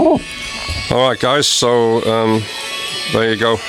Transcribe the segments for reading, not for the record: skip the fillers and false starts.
All right, guys, so there you go.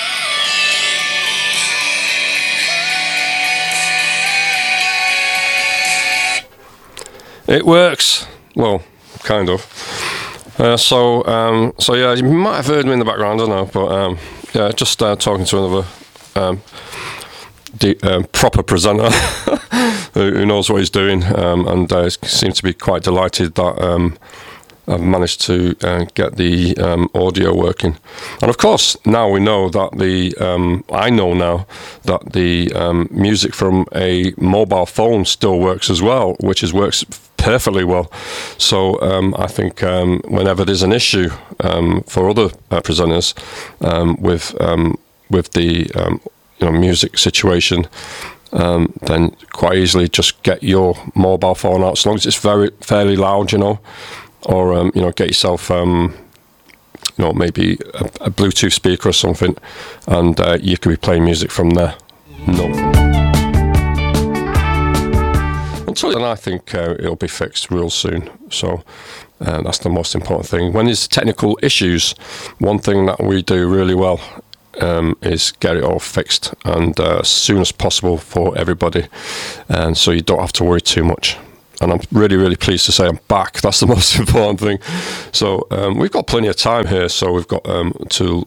It works. Well, kind of. So yeah, you might have heard me in the background, I don't know, but yeah, just talking to another proper presenter who knows what he's doing, and seems to be quite delighted that I've managed to get the audio working. And of course, now we know that I know now that the music from a mobile phone still works as well, which works perfectly well. So I think whenever there's an issue for other presenters with the music situation, then quite easily just get your mobile phone out, as long as it's fairly loud, or get yourself maybe a Bluetooth speaker or something, and you could be playing music from there. No. Until then, I think it'll be fixed real soon. So that's the most important thing. When there's technical issues, one thing that we do really well is get it all fixed, and as soon as possible for everybody, and so you don't have to worry too much. And I'm really, really pleased to say I'm back. That's the most important thing. So we've got plenty of time here. So we've got till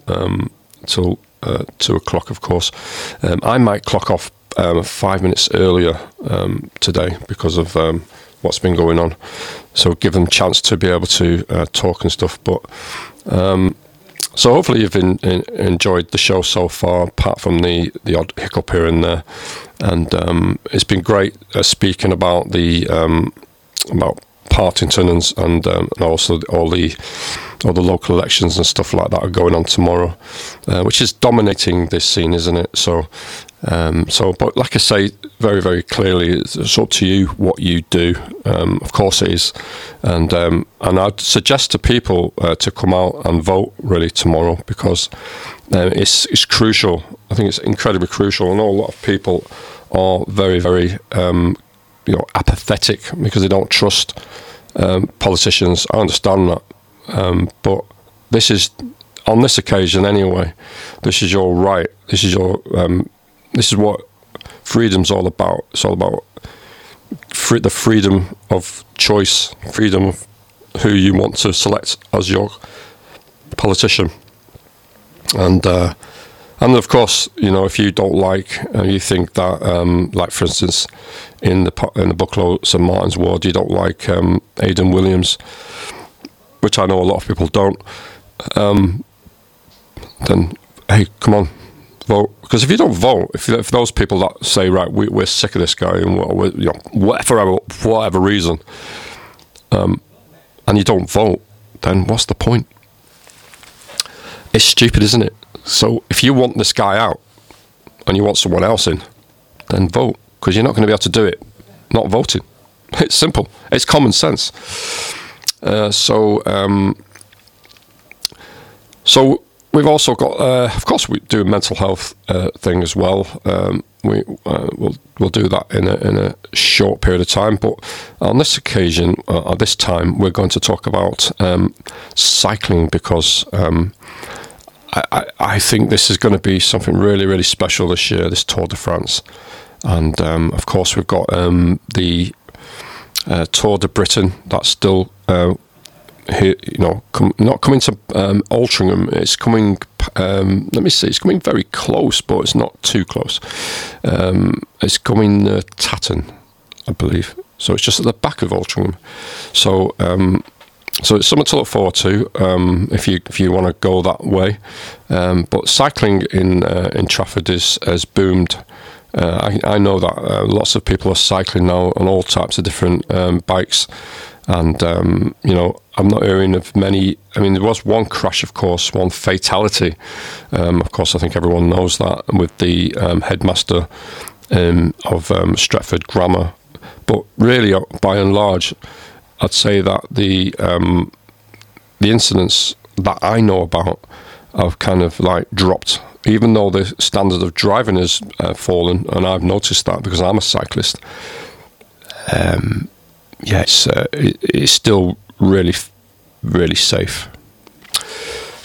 2 o'clock, of course. I might clock off 5 minutes earlier today because of what's been going on. So give them a chance to be able to talk and stuff. But so hopefully you've enjoyed the show so far, apart from the odd hiccup here and there. And it's been great speaking about about Partington and also all the local elections and stuff like that are going on tomorrow, which is dominating this scene, isn't it? So but like I say, very, very clearly, it's up to you what you do. Of course it is, and I'd suggest to people to come out and vote really tomorrow, because it's crucial. I think it's incredibly crucial. I know a lot of people are very, very apathetic because they don't trust politicians. I understand that, but this is, on this occasion anyway, this is your right. This is your this is what freedom's all about. It's all about the freedom of choice, freedom of who you want to select as your politician. And of course, if you don't like, you think that, like for instance, in the Bucklow St Martin's ward, you don't like Aidan Williams, which I know a lot of people don't, then hey, come on, vote. Because if you don't vote, if those people that say, right, we're sick of this guy, and whatever reason, and you don't vote, then what's the point? It's stupid, isn't it? So if you want this guy out and you want someone else in, then vote, because you're not going to be able to do it not voting. It's simple. It's common sense. So we've also got, of course, we do a mental health thing as well. We'll do that in a short period of time. But on this occasion, at this time, we're going to talk about cycling, because I think this is going to be something really, really special this year, this Tour de France. And of course, we've got the Tour de Britain that's still here, not coming to Altrincham. It's coming. Let me see. It's coming very close, but it's not too close. It's coming Tatton, I believe. So it's just at the back of Altrincham. So it's something to look forward to if you want to go that way. But cycling in Trafford has boomed. I know that lots of people are cycling now on all types of different bikes, and I'm not hearing of many. I mean, there was one crash, of course, one fatality. Of course, I think everyone knows that, with the headmaster of Stretford Grammar. But really, by and large, I'd say that the incidents that I know about have kind of like dropped, even though the standard of driving has fallen, and I've noticed that because I'm a cyclist. It's still really, really safe.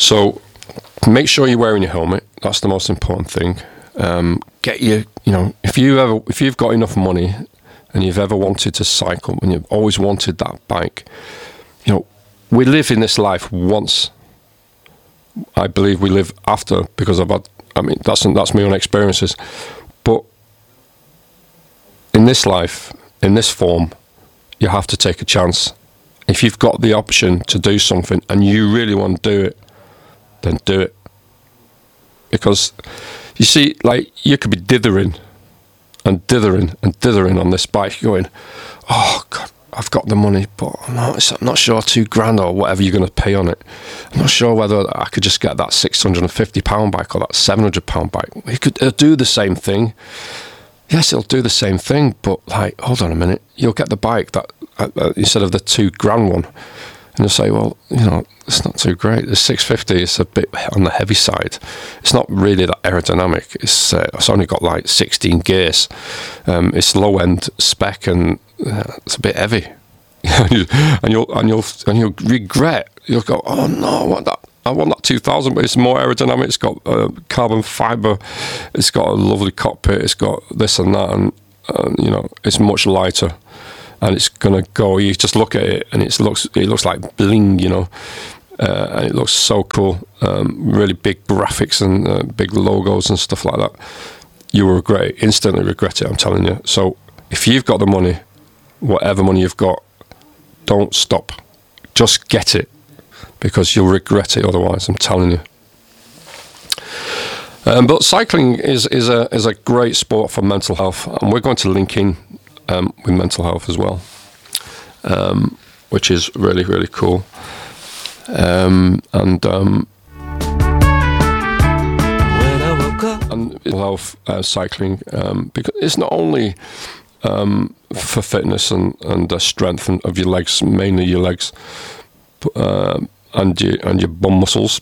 So make sure you're wearing your helmet. That's the most important thing. Get your, if you've got enough money and you've ever wanted to cycle and you've always wanted that bike, we live in this life once. I believe we live after, because that's my own experiences. But in this life, in this form, you have to take a chance. If you've got the option to do something and you really want to do it, then do it. Because you see, you could be dithering on this bike, going, oh God, I've got the money, but I'm not sure £2,000 or whatever you're going to pay on it. I'm not sure whether I could just get that £650 bike or that £700 bike. It'll do the same thing. Yes, it'll do the same thing, but hold on a minute. You'll get the bike that instead of the £2,000 one, and you'll say, well, it's not too great. The 650 is a bit on the heavy side. It's not really that aerodynamic. It's only got 16 gears. It's low end spec and it's a bit heavy. and you'll regret. You'll go, oh no, I want that 2000, but it's more aerodynamic. It's got carbon fiber. It's got a lovely cockpit. It's got this and that, and it's much lighter. And it's gonna go. You just look at it, and it looks like bling, and it looks so cool. Really big graphics and big logos and stuff like that. You will instantly regret it. I'm telling you. So if you've got the money, whatever money you've got, don't stop. Just get it, because you'll regret it otherwise. I'm telling you. But cycling is a great sport for mental health, and we're going to link in with mental health as well, which is really, really cool. And mental health cycling, because it's not only for fitness and strength of your legs, mainly your legs, and your bum muscles.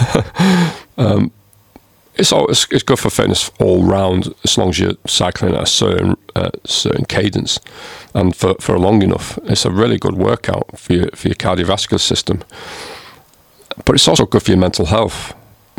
It's good for fitness all round, as long as you're cycling at a certain cadence, and for long enough. It's a really good workout for your cardiovascular system. But it's also good for your mental health.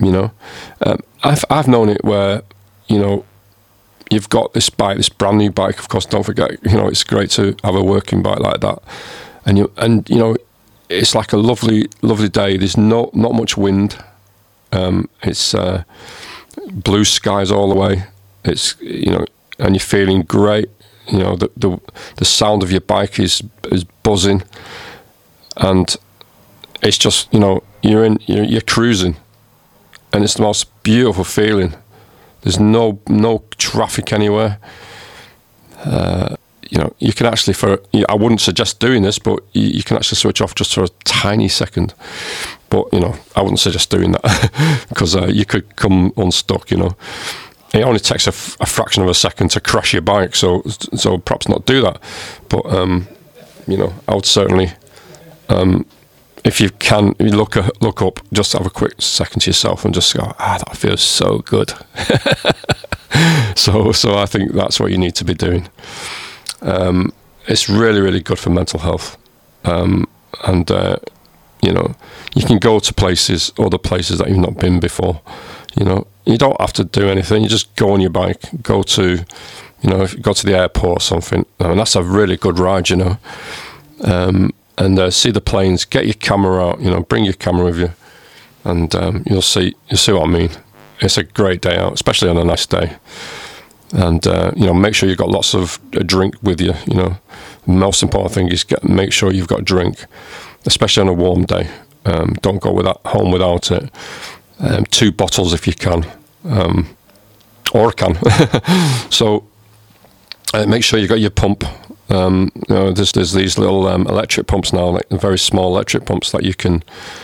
I've known it where you've got this bike, this brand new bike. Of course, don't forget, it's great to have a working bike like that, and it's like a lovely day. There's not much wind. It's blue skies all the way. It's and you're feeling great. The sound of your bike is buzzing, and it's just you're cruising, and it's the most beautiful feeling. There's no traffic anywhere. You can actually, I wouldn't suggest doing this, but you can actually switch off just for a tiny second. But, I wouldn't suggest doing that because you could come unstuck, It only takes a fraction of a second to crash your bike, so perhaps not do that. But, I would certainly, if you can, you look up, just have a quick second to yourself and just go, that feels so good. So I think that's what you need to be doing. It's really, really good for mental health. You can go to other places that you've not been before. You don't have to do anything. You just go on your bike, go to the airport or something. And that's a really good ride, and see the planes. Get your camera out, bring your camera with you, and you'll see what I mean. It's a great day out, especially on a nice day. And make sure you've got lots of a drink with you. The most important thing is make sure you've got a drink, especially on a warm day. Don't go home without it. 2 bottles if you can, or a can. So make sure you got your pump. There's these little electric pumps now, like very small electric pumps that you can.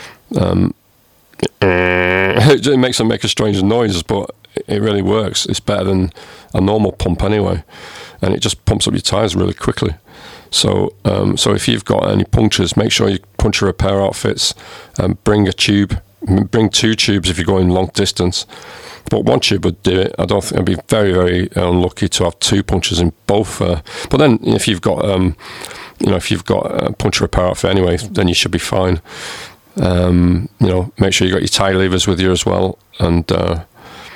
It makes them make a strange noise, but it really works. It's better than a normal pump anyway, and it just pumps up your tyres really quickly. So if you've got any punctures, make sure you puncture repair outfits. Bring a tube. Bring 2 tubes if you're going long distance. But 1 tube would do it. I don't think it'd be very, very unlucky to have 2 punctures in both. But then if you've got puncture repair outfit anyway, then you should be fine. Make sure you got your tie levers with you as well, and I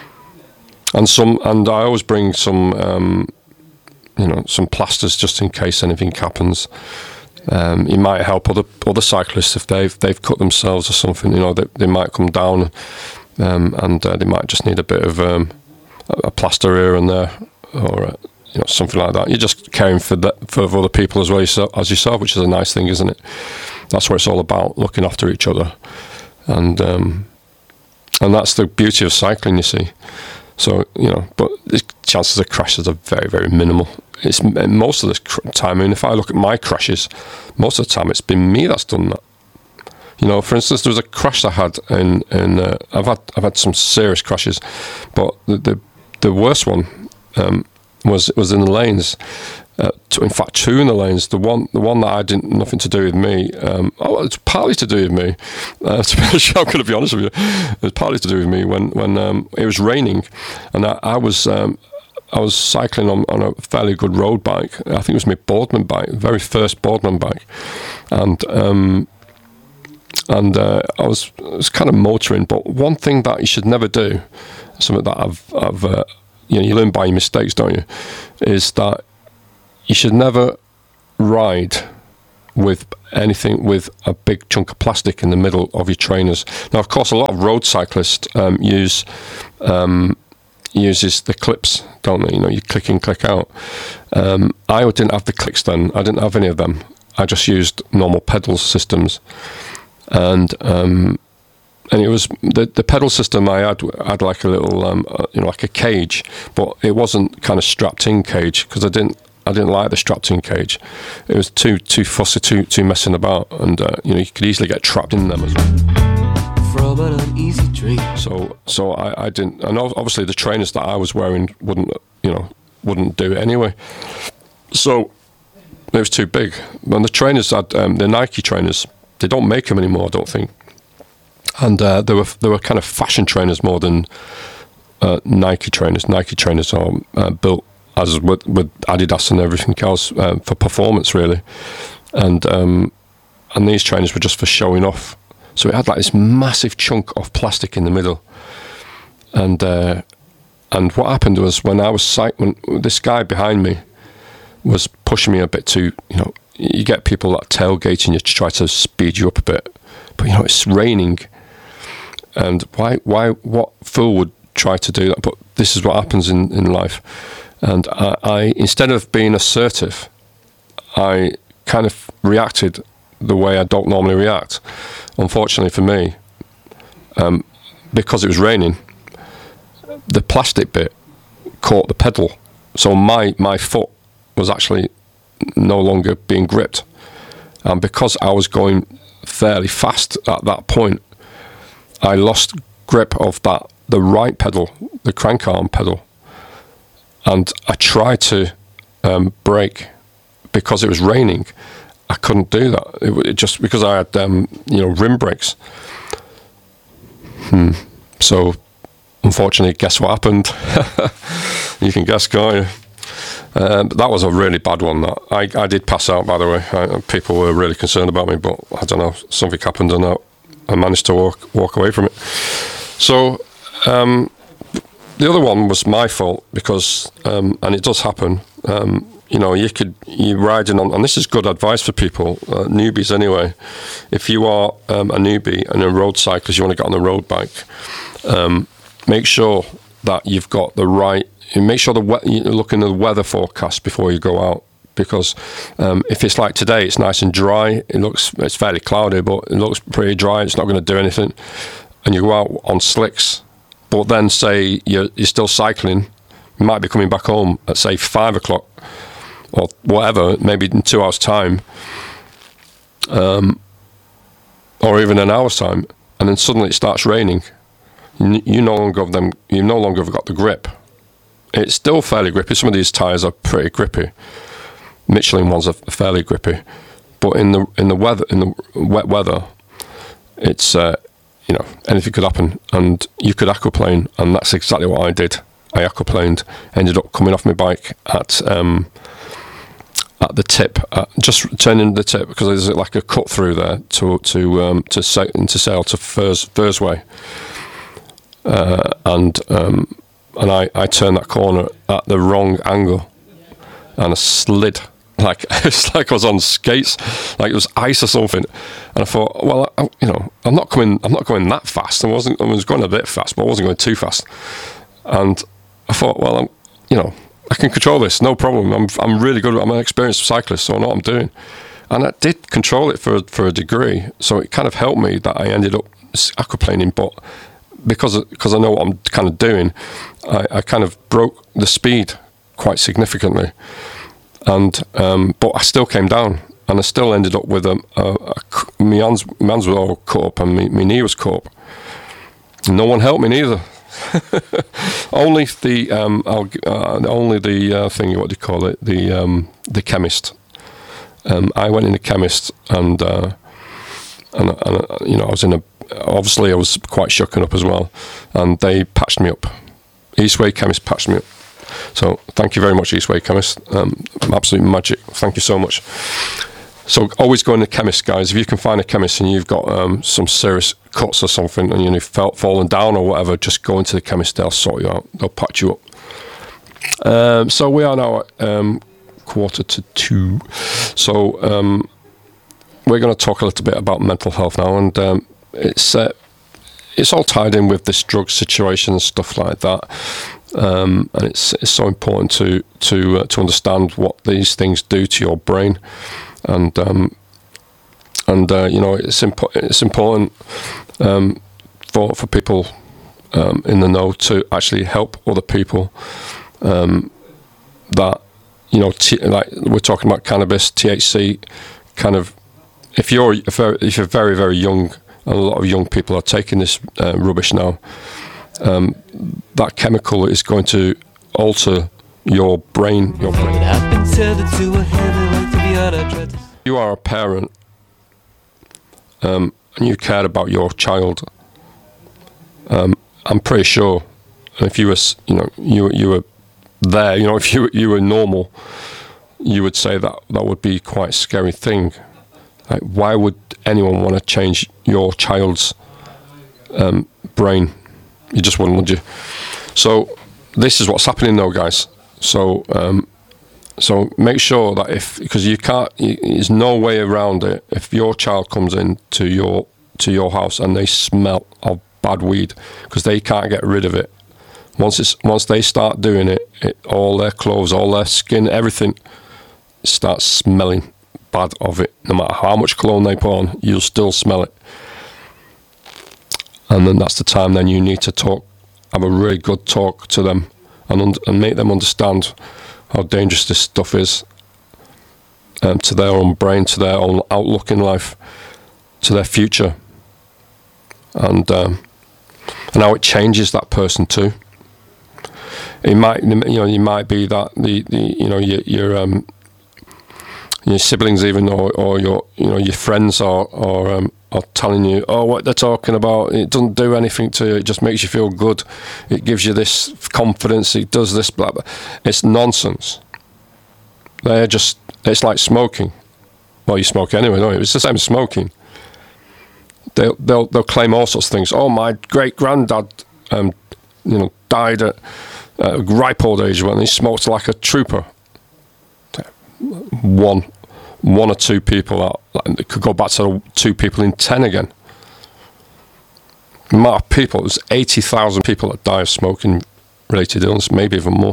always bring some some plasters just in case anything happens. It might help other cyclists if they've cut themselves or something. They might come down, and they might just need a bit of a plaster here and there, or something like that. You're just caring for other people as well as yourself, which is a nice thing, isn't it? That's what it's all about, looking after each other, and that's the beauty of cycling, you see. So but the chances of crashes are very, very minimal. It's most of the time. I mean, if I look at my crashes, most of the time it's been me that's done that. For instance, there was a crash I had in I've had some serious crashes, but the worst one was in the lanes. In fact, two in the lanes. The one that nothing to do with me. It's partly to do with me. I'm going to be honest with you. It was partly to do with me when it was raining, and I was cycling on a fairly good road bike. I think it was my Boardman bike, very first Boardman bike, and I was kind of motoring. But one thing that you should never do, something that I've you learn by your mistakes, don't you, is that you should never ride with anything with a big chunk of plastic in the middle of your trainers. Now, of course, a lot of road cyclists uses the clips, don't they? You click in, click out. I didn't have the clicks then. I didn't have any of them. I just used normal pedal systems, and it was the pedal system I had like a little like a cage, but it wasn't kind of strapped in cage, because I didn't like the strapped in cage. It was too fussy, too messing about, and you could easily get trapped in them as well. From an uneasy dream. So I didn't, and obviously the trainers that I was wearing wouldn't do it anyway. So it was too big. And the trainers had the Nike trainers. They don't make them anymore, I don't think. And they were kind of fashion trainers more than Nike trainers. Nike trainers are built as with Adidas and everything else for performance, really. And these trainers were just for showing off. So it had like this massive chunk of plastic in the middle. And what happened was, when I was cycling, this guy behind me was pushing me a bit too. You get people that tailgate and you try to speed you up a bit, but it's raining. And what fool would try to do that? But this is what happens in life. And I instead of being assertive, I kind of reacted the way I don't normally react. Unfortunately for me, because it was raining, the plastic bit caught the pedal, so my foot was actually no longer being gripped. And because I was going fairly fast at that point, I lost grip of the right pedal, the crank arm pedal, and I tried to brake. Because it was raining, I couldn't do that. It just because I had rim brakes. So unfortunately, guess what happened? You can guess, can't you? But that was a really bad one. That I did pass out, by the way. People were really concerned about me, but I don't know, something happened and I managed to walk away from it. So the other one was my fault, because and it does happen. You're riding on, and this is good advice for people, newbies anyway. If you are a newbie and a road cyclist, you want to get on the road bike, make sure that you've got the right. Make sure you look into the weather forecast before you go out, because if it's like today, it's nice and dry. It's fairly cloudy, but it looks pretty dry. It's not going to do anything, and you go out on slicks. But then, say you're still cycling, you might be coming back home at say 5 o'clock or whatever, maybe in 2 hours' time, or even an hour's time, and then suddenly it starts raining. You no longer have got the grip. It's still fairly grippy. Some of these tyres are pretty grippy. Michelin ones are fairly grippy, but in the wet weather, it's anything could happen, and you could aquaplane, and that's exactly what I did. I aquaplaned, ended up coming off my bike at at the tip, just turning the tip, because there's like a cut through there to sail to Firs Way, and I turned that corner at the wrong angle, and I slid. Like it's like I was on skates, like it was ice or something. And I thought, well, I'm not going that fast. I was going a bit fast, but I wasn't going too fast. And I thought, well, I can control this, no problem. I'm really good. I'm an experienced cyclist, so I know what I'm doing. And I did control it for a degree, so it kind of helped me that I ended up aquaplaning. But because I know what I'm kind of doing, I kind of broke the speed quite significantly. And but I still came down, and I still ended up with my hands were all cut up, and my knee was cut up. No one helped me neither. Only the thing, what do you call it? The chemist. I went in the chemist, and I was obviously I was quite shooken up as well, and they patched me up. Eastway Chemist patched me up. So thank you very much, Eastway Chemist. Absolute magic. Thank you so much. So always go in the chemist, guys. If you can find a chemist and you've got some serious cuts or something, and you've fallen down or whatever, just go into the chemist. They'll sort you out. They'll patch you up. So we are now at 1:45. So we're going to talk a little bit about mental health now, and it's all tied in with this drug situation and stuff like that. And it's so important to understand what these things do to your brain, and it's important for people in the know to actually help other people. That like we're talking about cannabis, THC, kind of. If you're very, very young, and a lot of young people are taking this rubbish now. That chemical is going to alter your brain. You are a parent, and you cared about your child. I'm pretty sure, if you were, you were there, if you were normal, you would say that would be quite a scary thing. Like, why would anyone want to change your child's brain? You just wouldn't, would you? So this is what's happening though, guys. So so make sure that because there's no way around it. If your child comes in to your house and they smell of bad weed, because they can't get rid of it. Once they start doing it, all their clothes, all their skin, everything starts smelling bad of it. No matter how much cologne they put on, you'll still smell it. And then that's the time then you need to have a really good talk to them and make them understand how dangerous this stuff is to their own brain, to their own outlook in life, to their future, and how it changes that person too. It might, you might be that your siblings even, or your friends are telling you, what they're talking about, it doesn't do anything to you, it just makes you feel good, it gives you this confidence, it does this, blah, blah. It's nonsense. It's like smoking. Well, you smoke anyway, don't you? It's the same as smoking. They'll claim all sorts of things. Oh, my great-granddad died at ripe old age when he smoked like a trooper. One or two people it could go back to 2 people in 10 again. The amount of people, there's 80,000 people that die of smoking related illness, maybe even more.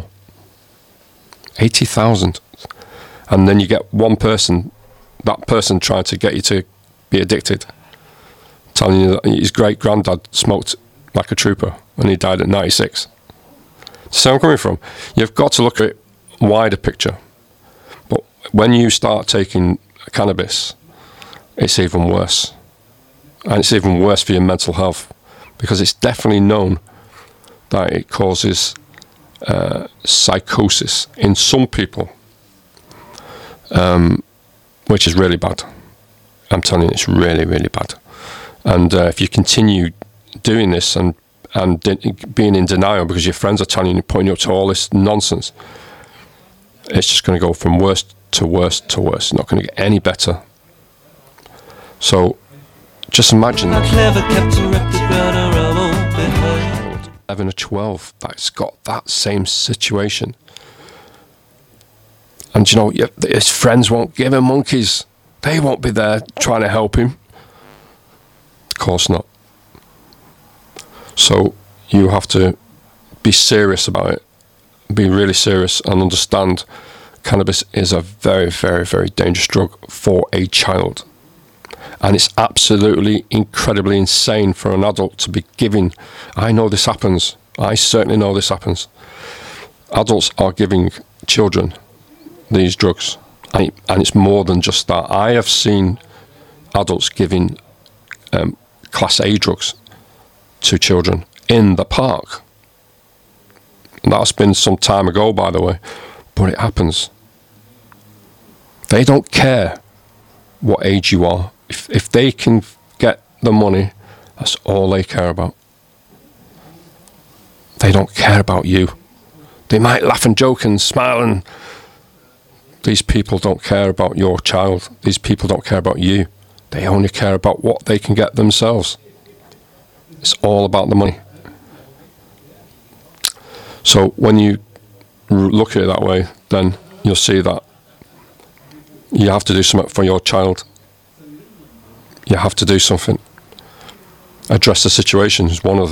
80,000. And then you get one person, that person trying to get you to be addicted, telling you that his great granddad smoked like a trooper and he died at 96. So I'm coming from. You've got to look at it wider picture. But when you start taking cannabis, it's even worse. And it's even worse for your mental health, because it's definitely known that it causes psychosis in some people, which is really bad. I'm telling you, it's really, really bad. And if you continue doing this and being in denial because your friends are telling you, pointing you up to all this nonsense, it's just going to go from worse to worse to worse. It's not going to get any better. So just imagine that. 11 or 12 that's got that same situation. And you know, his friends won't give him monkeys. They won't be there trying to help him. Of course not. So you have to be serious about it. Be really serious and understand cannabis is a very, very, very dangerous drug for a child. And it's absolutely incredibly insane for an adult to be giving. I know this happens. I certainly know this happens. Adults are giving children these drugs. And it's more than just that. I have seen adults giving Class A drugs to children in the park. And that's been some time ago, by the way. But it happens. They don't care what age you are. If they can get the money, that's all they care about. They don't care about you. They might laugh and joke and smile, and these people don't care about your child. These people don't care about you. They only care about what they can get themselves. It's all about the money. So when you look at it that way, then you'll see that you have to do something for your child. You have to do something. Address the situation is one of the